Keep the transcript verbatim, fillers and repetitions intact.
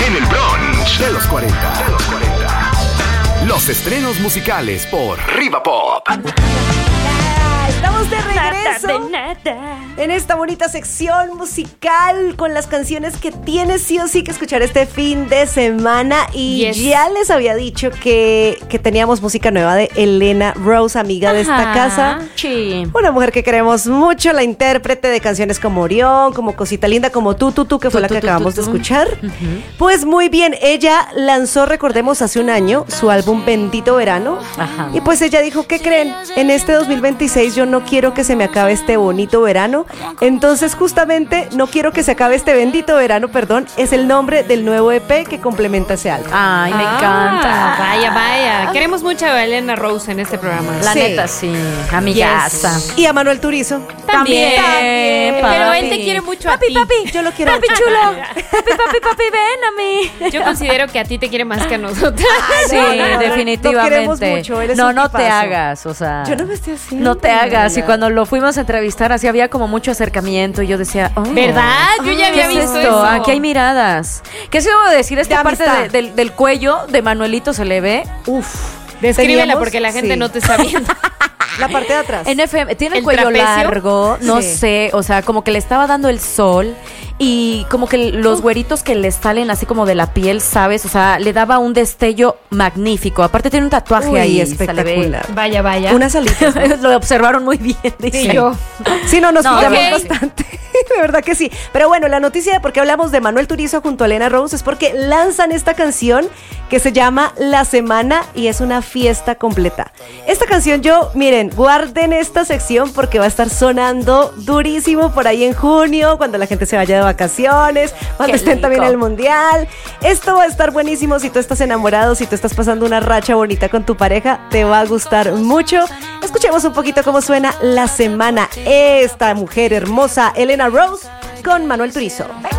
En el brunch de los cuarenta. De los cuarenta. Los estrenos musicales por Riva Pop. Estamos de regreso Nada de nada. en esta bonita sección musical con las canciones que tienes sí o sí que escuchar este fin de semana. Y Yes. ya les había dicho que, que teníamos música nueva de Elena Rose, amiga de esta Ajá, casa. Sí. Una mujer que queremos mucho, la intérprete de canciones como Orión, como Cosita Linda, como Tú, Tú, Tú, que fue Tú, la tú, que tú, acabamos tú, de tú. escuchar. Pues muy bien, ella lanzó, recordemos, hace un año su álbum Bendito Verano. Ajá. Y pues ella dijo, ¿qué creen? En este dos mil veintiséis yo no quiero que se me acabe este bonito verano. Entonces justamente no quiero que se acabe este bendito verano, perdón, es el nombre del nuevo E P que complementa ese álbum. Ay, me Ah, encanta. Vaya, vaya. Queremos mucho a Elena Rose en este programa. La Sí. neta, sí. Amigaza. Y a Manuel Turizo. También. También, Pero papi. él te quiere mucho a Papi, ti. papi. Yo lo quiero Papi mucho. chulo. Papi, papi, papi, ven a mí. Yo considero que a ti te quiere más que a nosotros. Sí, no, no, no, definitivamente. lo queremos mucho, él es no, un no te tipazo. hagas, o sea. Yo no me estoy haciendo. No te hagas. Y nena. cuando lo fuimos a entrevistar, así había como mucho acercamiento. Y yo decía, oh, ¿Verdad? Yo ya ¿qué había es visto esto? eso. Aquí hay miradas. ¿Qué se debo decir? Esta De parte amistad. de- del, del cuello de Manuelito se le ve. Uf. Descríbela Teníamos- porque la gente sí. no te está viendo. La parte de atrás. En F M, tiene el, ¿El cuello trapecio? largo, no Sí. sé, o sea, como que le estaba dando el sol y como que los güeritos que le salen así como de la piel, ¿sabes? O sea, le daba un destello magnífico. Aparte tiene un tatuaje Uy, ahí, se le ve. espectacular. Vaya, vaya. Unas alitas. ¿no? Lo observaron muy bien, dice. Sí, yo. Sí, no, nos No, fijamos ok. bastante. De verdad que sí. Pero bueno, la noticia de por qué hablamos de Manuel Turizo junto a Elena Rose es porque lanzan esta canción que se llama La Semana y es una fiesta completa. Esta canción yo, miren, guarden esta sección porque va a estar sonando durísimo por ahí en junio, cuando la gente se vaya de vacaciones, cuando Qué estén rico. también en el mundial. Esto va a estar buenísimo si tú estás enamorado, si tú estás pasando una racha bonita con tu pareja, te va a gustar mucho. Escuchemos un poquito cómo suena La Semana. Esta mujer hermosa, Elena Rose, con Manuel Turizo.